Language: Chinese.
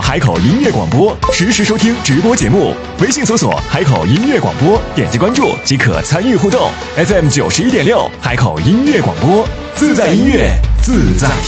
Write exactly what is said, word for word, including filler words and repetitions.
海口音乐广播，实时收听直播节目。微信搜索海口音乐广播，点击关注即可参与互动。F M 九十一点六，海口音乐广播，自在音乐，自在